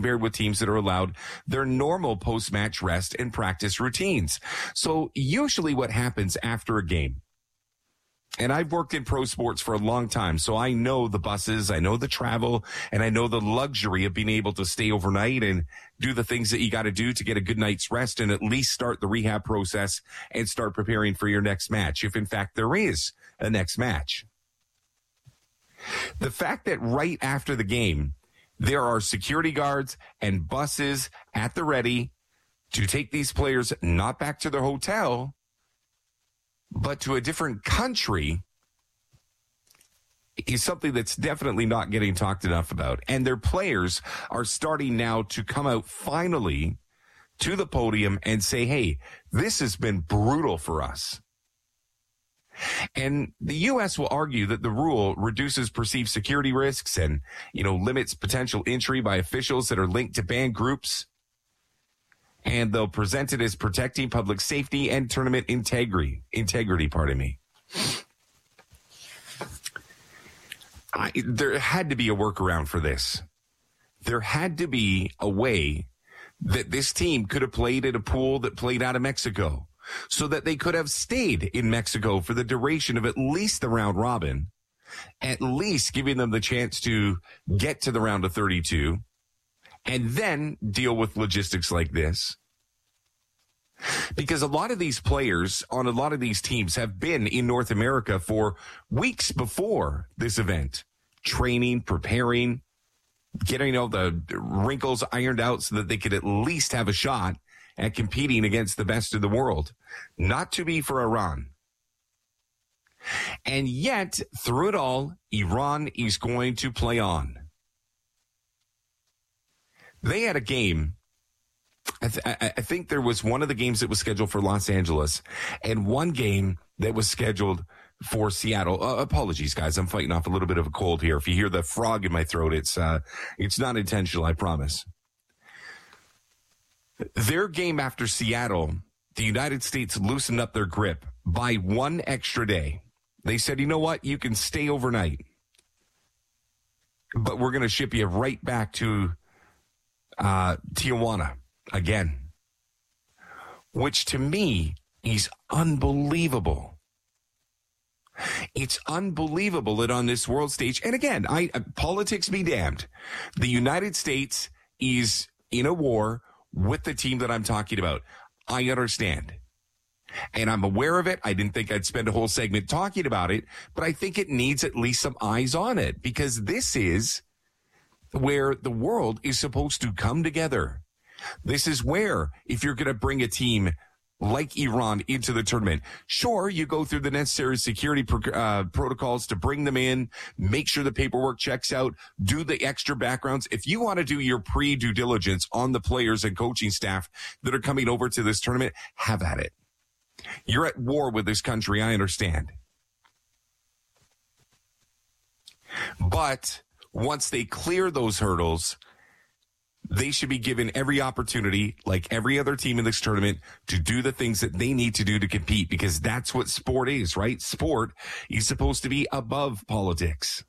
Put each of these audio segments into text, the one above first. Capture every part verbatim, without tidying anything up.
compared with teams that are allowed their normal post-match rest and practice routines. So usually what happens after a game, and I've worked in pro sports for a long time, so I know the buses, I know the travel, and I know the luxury of being able to stay overnight and do the things that you got to do to get a good night's rest and at least start the rehab process and start preparing for your next match, if in fact there is a next match. The fact that right after the game, there are security guards and buses at the ready to take these players not back to their hotel, but to a different country, is something that's definitely not getting talked enough about. And their players are starting now to come out finally to the podium and say, hey, this has been brutal for us. And the U S will argue that the rule reduces perceived security risks and, you know, limits potential entry by officials that are linked to banned groups. And they'll present it as protecting public safety and tournament integrity. Integrity, pardon me. I, there had to be a workaround for this. There had to be a way that this team could have played at a pool that played out of Mexico, so that they could have stayed in Mexico for the duration of at least the round robin, at least giving them the chance to get to the round of thirty-two, and then deal with logistics like this. Because a lot of these players on a lot of these teams have been in North America for weeks before this event, training, preparing, getting all the wrinkles ironed out so that they could at least have a shot at competing against the best of the world. Not to be for Iran. And yet, through it all, Iran is going to play on. They had a game. I, th- I think there was one of the games that was scheduled for Los Angeles and one game that was scheduled for Seattle. Uh, apologies, guys. I'm fighting off a little bit of a cold here. If you hear the frog in my throat, it's uh, it's not intentional, I promise. Their game after Seattle, the United States loosened up their grip by one extra day. They said, you know what? You can stay overnight, but we're going to ship you right back to uh, Tijuana again, which to me is unbelievable. It's unbelievable that on this world stage, and again, I uh, politics be damned, the United States is in a war with the team that I'm talking about. I understand. And I'm aware of it. I didn't think I'd spend a whole segment talking about it, but I think it needs at least some eyes on it, because this is where the world is supposed to come together. This is where, if you're going to bring a team like Iran into the tournament, sure, you go through the necessary security pro- uh, protocols to bring them in, make sure the paperwork checks out, do the extra backgrounds. If you want to do your pre-due diligence on the players and coaching staff that are coming over to this tournament, have at it. You're at war with this country, I understand. But once they clear those hurdles, they should be given every opportunity, like every other team in this tournament, to do the things that they need to do to compete, because that's what sport is, right? Sport is supposed to be above politics.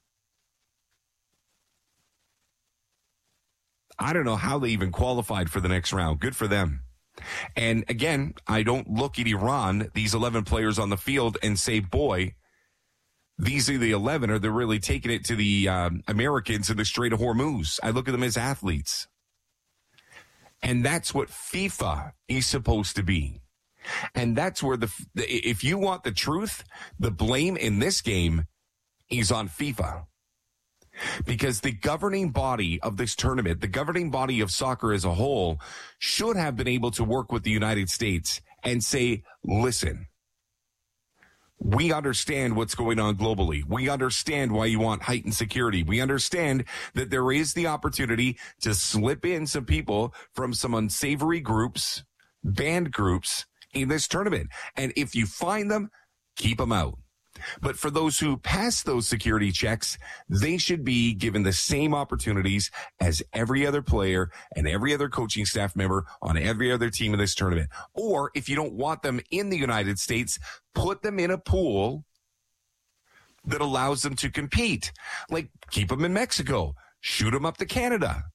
I don't know how they even qualified for the next round. Good for them. And again, I don't look at Iran, these eleven players on the field, and say, boy, these are the eleven, or they're really taking it to the um, Americans in the Strait of Hormuz. I look at them as athletes. And that's what FIFA is supposed to be. And that's where the, if you want the truth, the blame in this game is on FIFA. Because the governing body of this tournament, the governing body of soccer as a whole, should have been able to work with the United States and say, listen, we understand what's going on globally. We understand why you want heightened security. We understand that there is the opportunity to slip in some people from some unsavory groups, banned groups in this tournament. And if you find them, keep them out. But for those who pass those security checks, they should be given the same opportunities as every other player and every other coaching staff member on every other team in this tournament. Or if you don't want them in the United States, put them in a pool that allows them to compete. Like, keep them in Mexico, shoot them up to Canada.